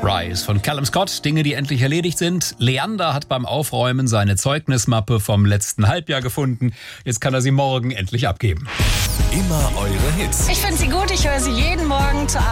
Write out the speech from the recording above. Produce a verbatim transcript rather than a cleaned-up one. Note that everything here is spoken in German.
Rise von Callum Scott, Dinge, die endlich erledigt sind. Leander hat beim Aufräumen seine Zeugnismappe vom letzten Halbjahr gefunden. Jetzt kann er sie morgen endlich abgeben. Immer eure Hits. Ich finde sie gut, ich höre sie jeden Morgen zur